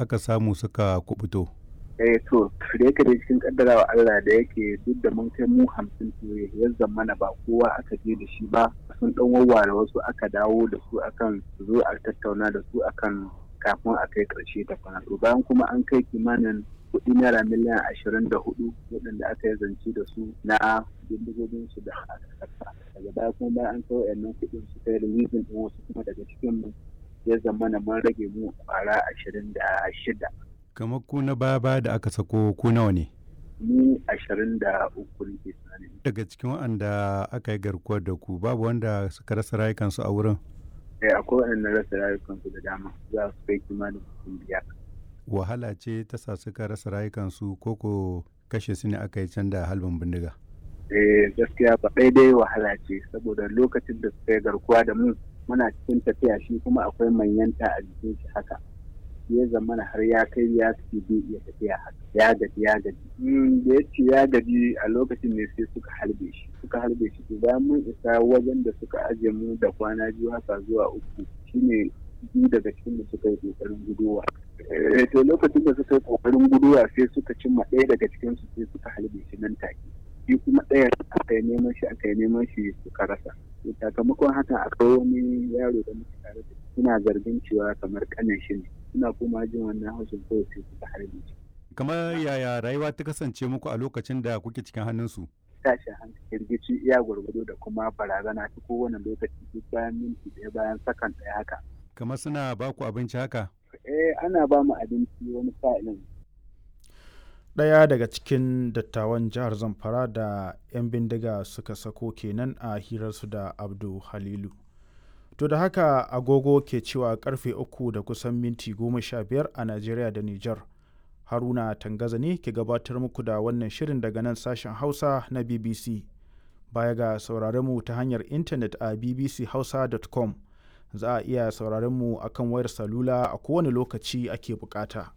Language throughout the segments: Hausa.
aka samu suka kubuto? To da yake da cikin kaddarawa Allah da yake duk da mun kai mu 50 to ya zamana ba kowa aka je da shi ba, sun dan wawware wasu aka dawo da su akan zo a tattauna da su akan kafin a kai karshe ta kwana. To bayan kuma an kai kimanin kuɗi naira miliyan 24 waɗanda aka yi zance da su na bindigogin su da aka saka. Daga baya kuma bayan an kai wayannan kuɗin su kai releasing din wasu kuma daga cikin mu ya zamana mun rage mu kwara 26. Kamar ku na baya da aka sako ku nawa ne? Ni 23 ne tunani. Daga cikin waɗanda aka yi garkuwar da ku babu wanda suka rasa rayukansu a wurin? Akwai waɗanda rasa rayukansu da dama, za su kai kimanin mutum 5. Wahala ce ta sa suka rasa rayukansu ko kashe su ne aka yi can da halbin bindiga? Gaskiya ba daidai wahala ce, saboda lokacin da suka yi garkuwa da mu muna cikin tafiya, shi kuma akwai manyanta a jikin shi haka. Ya zamana har ya kai ya fi bai iya tafiya haka, ya gaji da ya ce ya gaji a lokacin ne sai suka harbe shi to bayan mun isa wajen da suka ajiye mu da kwana 2 haka zuwa 3 shine 2 daga cikin mu suka yi kokarin guduwa. To lokacin da suka yi kokarin guduwa sai suka cimma ɗaya daga cikin su sai suka harbe shi nan take, shi kuma ɗaya aka yi neman shi suka rasa. Sakamakon haka akwai wani yaro da muke tare da suna zargin cewa kamar kanin shi ne, suna kuma jin wannan haushin kawai sai suka harbe shi. Kamar yaya rayuwa ta kasance muku a lokacin da kuke cikin hannunsu? Tashin hankali, rigici iya gwargwado da kuma barazana ta kowane lokaci duk bayan minti ɗaya bayan sakan ɗaya haka. Kamar suna ba ku abinci haka? Ana ba mu abinci wani sa'ilin. Ɗaya daga cikin dattawan jihar Zamfara da 'yan bindiga suka sako kenan a hirarsu da Abdu Halilu. To da haka agogo ke cewa karfe 3 da kusan minti 15 a Najeriya da Nijar. Haruna Tangaza ne ke gabatar muku da wannan shirin daga nan sashen Hausa na BBC. Baya ga sauraron mu ta hanyar intanet a bbchausa.com, za a iya sauraron mu akan wayar salula a kowane lokaci ake bukata.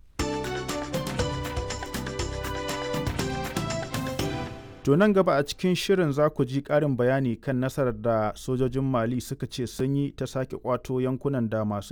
To nan gaba a cikin shirin za ku ji ƙarin bayani kan nasarar da sojojin Mali suka ce sun yi ta sake ƙwato yankunan da masu